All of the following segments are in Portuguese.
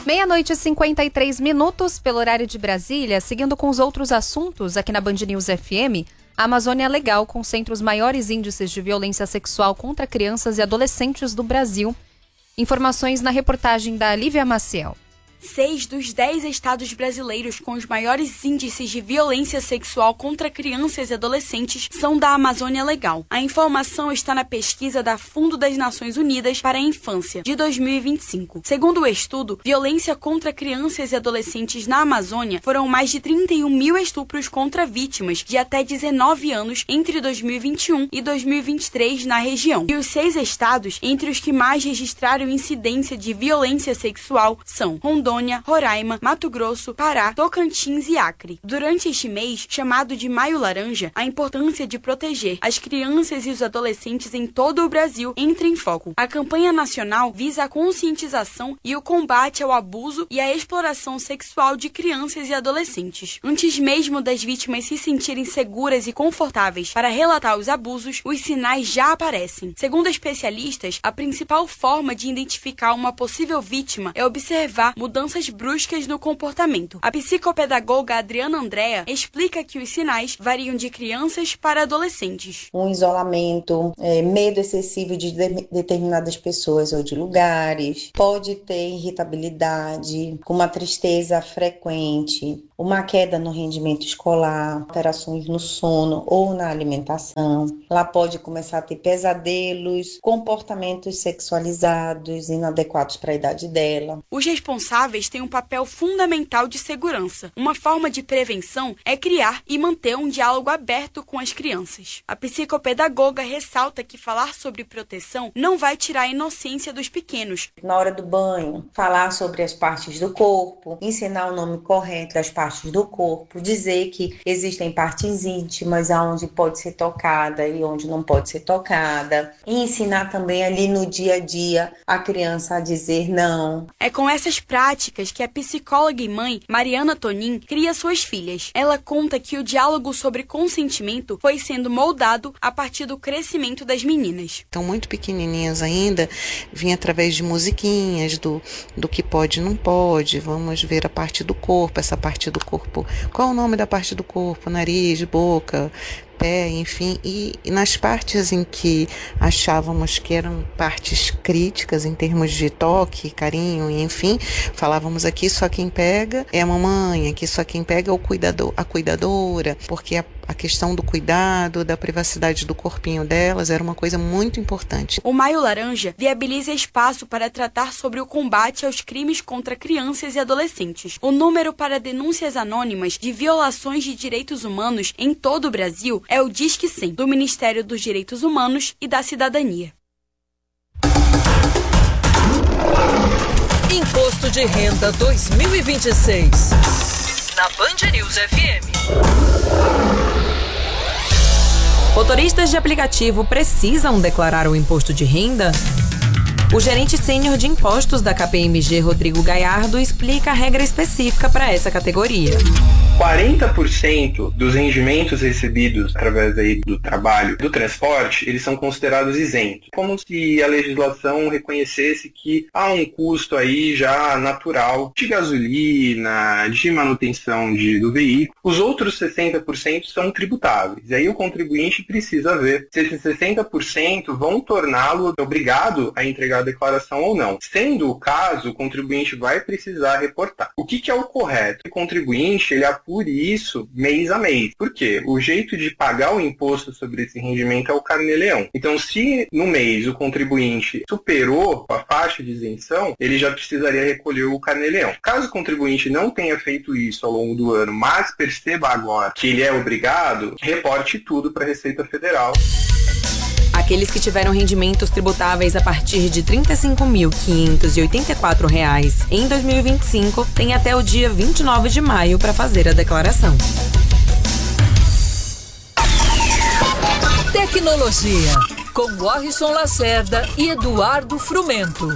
12:53 pelo horário de Brasília. Seguindo com os outros assuntos aqui na Band News FM, a Amazônia Legal concentra os maiores índices de violência sexual contra crianças e adolescentes do Brasil. Informações na reportagem da Lívia Maciel. 6 dos 10 estados brasileiros com os maiores índices de violência sexual contra crianças e adolescentes são da Amazônia Legal. A informação está na pesquisa da Fundo das Nações Unidas para a Infância, de 2025. Segundo o estudo, violência contra crianças e adolescentes na Amazônia foram mais de 31 mil estupros contra vítimas de até 19 anos entre 2021 e 2023 na região. E os 6 estados, entre os que mais registraram incidência de violência sexual, são Rondônia, Roraima, Mato Grosso, Pará, Tocantins e Acre. Durante este mês, chamado de Maio Laranja, a importância de proteger as crianças e os adolescentes em todo o Brasil entra em foco. A campanha nacional visa a conscientização e o combate ao abuso e à exploração sexual de crianças e adolescentes. Antes mesmo das vítimas se sentirem seguras e confortáveis para relatar os abusos, os sinais já aparecem. Segundo especialistas, a principal forma de identificar uma possível vítima é observar mudanças bruscas no comportamento. A psicopedagoga Adriana Andrea explica que os sinais variam de crianças para adolescentes. Um isolamento, medo excessivo de determinadas pessoas ou de lugares, pode ter irritabilidade, uma tristeza frequente, uma queda no rendimento escolar, alterações no sono ou na alimentação. Ela pode começar a ter pesadelos, comportamentos sexualizados, inadequados para a idade dela. Os responsáveis têm um papel fundamental de segurança. Uma forma de prevenção é criar e manter um diálogo aberto com as crianças. A psicopedagoga ressalta que falar sobre proteção não vai tirar a inocência dos pequenos. Na hora do banho, falar sobre as partes do corpo, ensinar o nome correto das partes do corpo, dizer que existem partes íntimas onde pode ser tocada e onde não pode ser tocada, e ensinar também ali no dia a dia a criança a dizer não. É com essas práticas que a psicóloga e mãe Mariana Tonin cria suas filhas. Ela conta que o diálogo sobre consentimento foi sendo moldado a partir do crescimento das meninas. Então, muito pequenininhas ainda, vinha através de musiquinhas do que pode e não pode. Vamos ver a parte do corpo, essa parte do corpo. Qual o nome da parte do corpo? Nariz, boca, pé, enfim, e nas partes em que achávamos que eram partes críticas em termos de toque, carinho, e enfim, falávamos aqui só quem pega é a mamãe, aqui só quem pega é a cuidadora, porque a questão do cuidado, da privacidade do corpinho delas era uma coisa muito importante. O Maio Laranja viabiliza espaço para tratar sobre o combate aos crimes contra crianças e adolescentes. O número para denúncias anônimas de violações de direitos humanos em todo o Brasil é o Disque 100, do Ministério dos Direitos Humanos e da Cidadania. Imposto de Renda 2026. Na Band News FM. Motoristas de aplicativo precisam declarar o imposto de renda? O gerente sênior de impostos da KPMG, Rodrigo Gaiardo, explica a regra específica para essa categoria. 40% dos rendimentos recebidos através aí do trabalho, do transporte, eles são considerados isentos. Como se a legislação reconhecesse que há um custo aí já natural de gasolina, de manutenção do veículo. Os outros 60% são tributáveis. E aí o contribuinte precisa ver se esses 60% vão torná-lo obrigado a entregar a declaração ou não. Sendo o caso, o contribuinte vai precisar reportar. O que é o correto? O contribuinte, ele apure isso mês a mês. Por quê? O jeito de pagar o imposto sobre esse rendimento é o carnê-leão. Então, se no mês o contribuinte superou a faixa de isenção, ele já precisaria recolher o carnê-leão. Caso o contribuinte não tenha feito isso ao longo do ano, mas perceba agora que ele é obrigado, reporte tudo para a Receita Federal. Aqueles que tiveram rendimentos tributáveis a partir de R$ 35.584 em 2025 têm até o dia 29 de maio para fazer a declaração. Tecnologia, com Warrison Lacerda e Eduardo Frumento.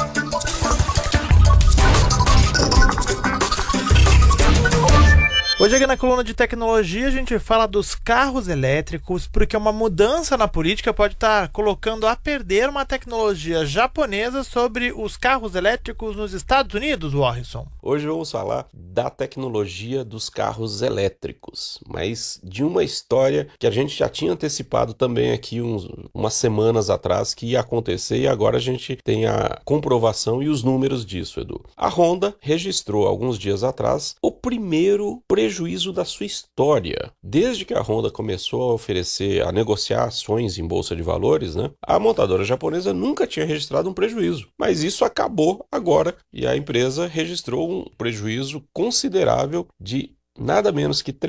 Hoje Hoje aqui na coluna de tecnologia a gente fala dos carros elétricos, porque uma mudança na política pode estar colocando a perder uma tecnologia japonesa sobre os carros elétricos nos Estados Unidos, Warrison. Hoje vamos falar da tecnologia dos carros elétricos, mas de uma história que a gente já tinha antecipado também aqui umas semanas atrás que ia acontecer, e agora a gente tem a comprovação e os números disso, Edu. A Honda registrou alguns dias atrás o primeiro prejuízo da sua história. Desde que a Honda começou a negociar ações em bolsa de valores, a montadora japonesa nunca tinha registrado um prejuízo. Mas isso acabou agora e a empresa registrou um prejuízo considerável de nada menos que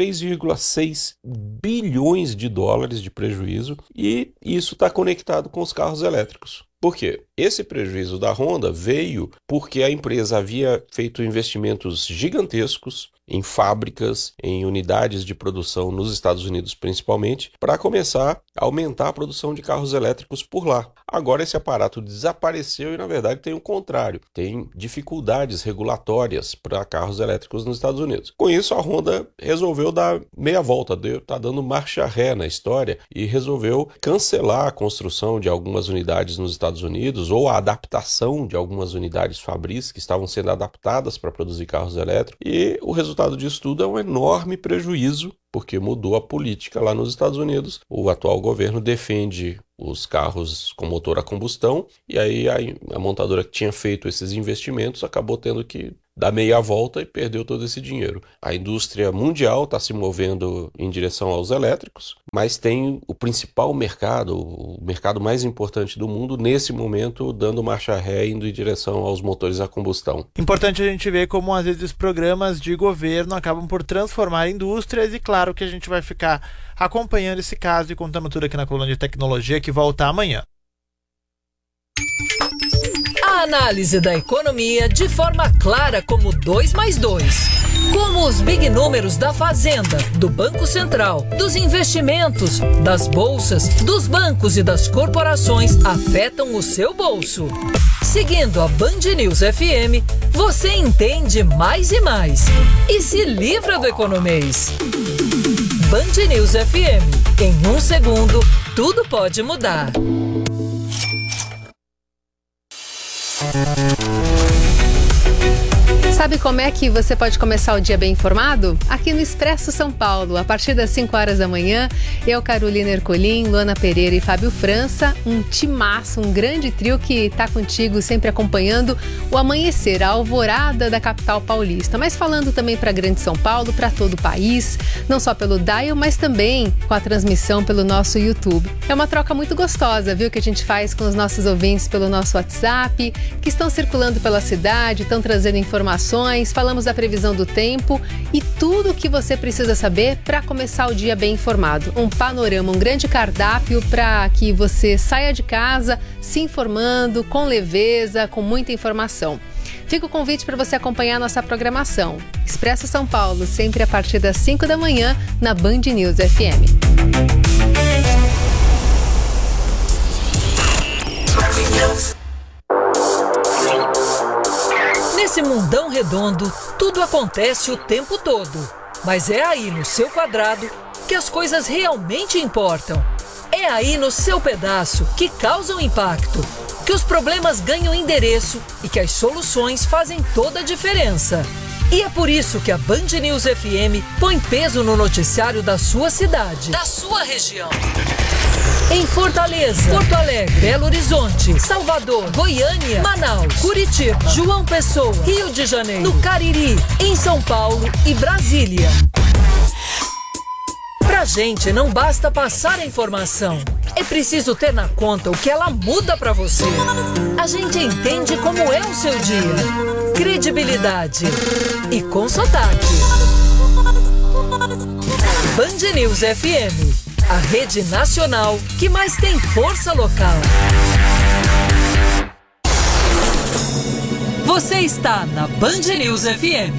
3,6 bilhões de dólares de prejuízo, e isso está conectado com os carros elétricos. Por quê? Esse prejuízo da Honda veio porque a empresa havia feito investimentos gigantescos em fábricas, em unidades de produção nos Estados Unidos principalmente, para começar a aumentar a produção de carros elétricos por lá. Agora esse aparato desapareceu e, na verdade, tem o contrário. Tem dificuldades regulatórias para carros elétricos nos Estados Unidos. Com isso, a Honda resolveu dar meia volta, está dando marcha ré na história e resolveu cancelar a construção de algumas unidades nos Estados Unidos ou a adaptação de algumas unidades fabris que estavam sendo adaptadas para produzir carros elétricos. E o resultado disso tudo é um enorme prejuízo, porque mudou a política lá nos Estados Unidos. O atual governo defende os carros com motor a combustão, e aí a montadora que tinha feito esses investimentos acabou tendo que dar meia volta e perdeu todo esse dinheiro. A indústria mundial está se movendo em direção aos elétricos, mas tem o principal mercado, o mercado mais importante do mundo, nesse momento, dando marcha ré, indo em direção aos motores a combustão. Importante a gente ver como, às vezes, programas de governo acabam por transformar indústrias, e claro que a gente vai ficar acompanhando esse caso e contando tudo aqui na coluna de tecnologia, que volta amanhã. A análise da economia de forma clara como 2 mais 2. Como os big números da Fazenda, do Banco Central, dos investimentos, das bolsas, dos bancos e das corporações afetam o seu bolso. Seguindo a Band News FM, você entende mais e mais e se livra do economês. Band News FM. Em 1 segundo, tudo pode mudar. Sabe como é que você pode começar o dia bem informado? Aqui no Expresso São Paulo, a partir das 5 horas da manhã, eu, Carolina Ercolim, Luana Pereira e Fábio França, um timaço, um grande trio que está contigo sempre acompanhando o amanhecer, a alvorada da capital paulista, mas falando também para Grande São Paulo, para todo o país, não só pelo dial, mas também com a transmissão pelo nosso YouTube. É uma troca muito gostosa, viu, que a gente faz com os nossos ouvintes pelo nosso WhatsApp, que estão circulando pela cidade, estão trazendo informações, falamos da previsão do tempo e tudo o que você precisa saber para começar o dia bem informado. Um panorama, um grande cardápio para que você saia de casa se informando com leveza, com muita informação. Fica o convite para você acompanhar a nossa programação. Expresso São Paulo, sempre a partir das 5 da manhã, na Band News FM. Nesse mundão redondo, tudo acontece o tempo todo. Mas é aí no seu quadrado que as coisas realmente importam. É aí no seu pedaço que causam impacto, que os problemas ganham endereço e que as soluções fazem toda a diferença. E é por isso que a Band News FM põe peso no noticiário da sua cidade, da sua região. Em Fortaleza, Porto Alegre, Belo Horizonte, Salvador, Goiânia, Manaus, Curitiba, João Pessoa, Rio de Janeiro, no Cariri, em São Paulo e Brasília. Pra gente não basta passar a informação, é preciso ter na conta o que ela muda pra você. A gente entende como é o seu dia. Credibilidade e com sotaque. Band News FM. A rede nacional que mais tem força local. Você está na Band News FM.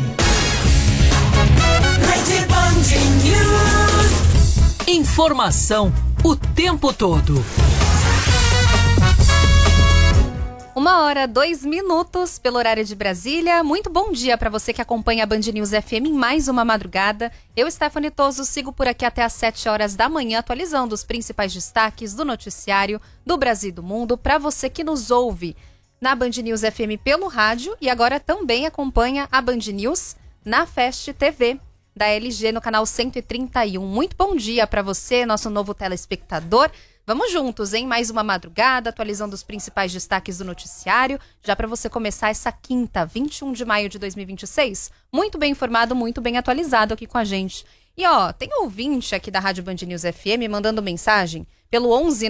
Rede Band News. Informação o tempo todo. 1h02 pelo horário de Brasília. Muito bom dia para você que acompanha a Band News FM em mais uma madrugada. Eu, Stephanie Toso, sigo por aqui até às 7 horas da manhã, atualizando os principais destaques do noticiário do Brasil e do mundo para você que nos ouve na Band News FM pelo rádio e agora também acompanha a Band News na Fast TV da LG no canal 131. Muito bom dia para você, nosso novo telespectador. Vamos juntos, hein? Mais uma madrugada, atualizando os principais destaques do noticiário, já para você começar essa quinta, 21 de maio de 2026, muito bem informado, muito bem atualizado aqui com a gente. E tem ouvinte aqui da Rádio Band News FM mandando mensagem pelo 11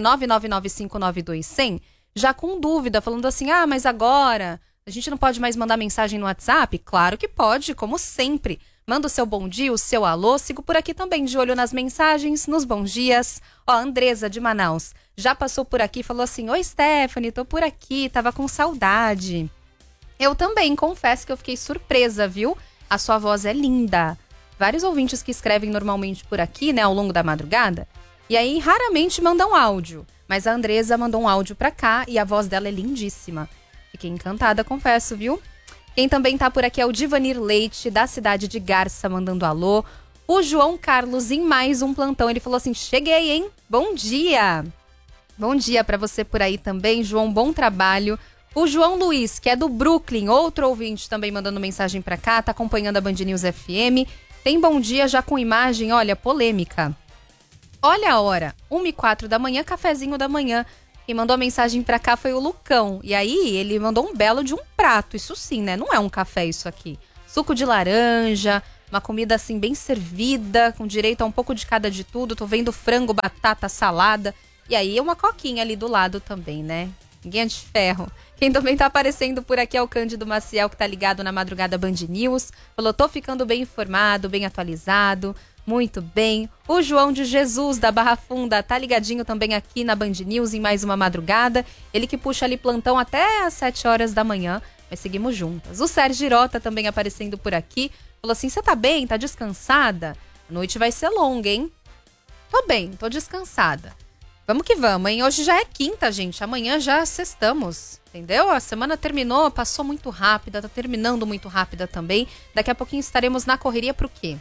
999592100, já com dúvida, falando assim, mas agora a gente não pode mais mandar mensagem no WhatsApp? Claro que pode, como sempre. Manda o seu bom dia, o seu alô. Sigo por aqui também de olho nas mensagens, nos bons dias. A Andresa de Manaus já passou por aqui e falou assim, oi Stephanie, tô por aqui, tava com saudade. Eu também, confesso que eu fiquei surpresa, viu? A sua voz é linda. Vários ouvintes que escrevem normalmente por aqui, né, ao longo da madrugada, e aí raramente mandam áudio. Mas a Andresa mandou um áudio pra cá e a voz dela é lindíssima. Fiquei encantada, confesso, viu? Quem também tá por aqui é o Divanir Leite, da cidade de Garça, mandando alô. O João Carlos, em mais um plantão, ele falou assim, cheguei, hein? Bom dia! Bom dia pra você por aí também, João, bom trabalho. O João Luiz, que é do Brooklyn, outro ouvinte também mandando mensagem pra cá, tá acompanhando a Band News FM. Tem bom dia já com imagem, olha, polêmica. Olha a hora, 1h04 da manhã, cafezinho da manhã. Quem mandou a mensagem pra cá foi o Lucão. E aí, ele mandou um belo de um prato. Isso sim, né? Não é um café isso aqui. Suco de laranja, uma comida assim bem servida, com direito a um pouco de cada de tudo. Tô vendo frango, batata, salada. E aí, uma coquinha ali do lado também, né? Ninguém é de ferro. Quem também tá aparecendo por aqui é o Cândido Maciel, que tá ligado na madrugada Band News. Falou, tô ficando bem informado, bem atualizado. Muito bem. O João de Jesus, da Barra Funda, tá ligadinho também aqui na Band News em mais uma madrugada. Ele que puxa ali plantão até às 7 horas da manhã, mas seguimos juntas. O Sérgio Girota também aparecendo por aqui. Falou assim, você tá bem? Tá descansada? A noite vai ser longa, hein? Tô bem, tô descansada. Vamos que vamos, hein? Hoje já é quinta, gente. Amanhã já sextamos, entendeu? A semana terminou, passou muito rápida, tá terminando muito rápida também. Daqui a pouquinho estaremos na correria pro quê?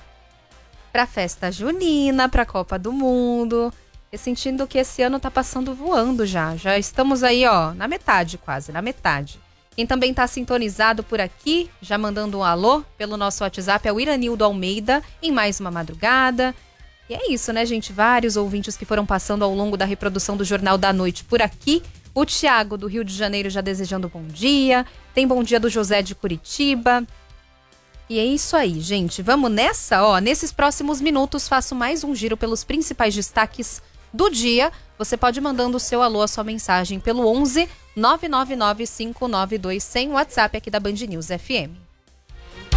Pra festa junina, pra Copa do Mundo. E sentindo que esse ano tá passando voando já. Já estamos aí, na metade quase, na metade. Quem também tá sintonizado por aqui, já mandando um alô pelo nosso WhatsApp, é o Iranildo Almeida, em mais uma madrugada. E é isso, né, gente? Vários ouvintes que foram passando ao longo da reprodução do Jornal da Noite por aqui. O Tiago, do Rio de Janeiro, já desejando bom dia. Tem bom dia do José de Curitiba. E é isso aí, gente. Vamos nessa, nesses próximos minutos faço mais um giro pelos principais destaques do dia. Você pode mandando o seu alô, a sua mensagem pelo 11 999592100, WhatsApp aqui da Band News FM.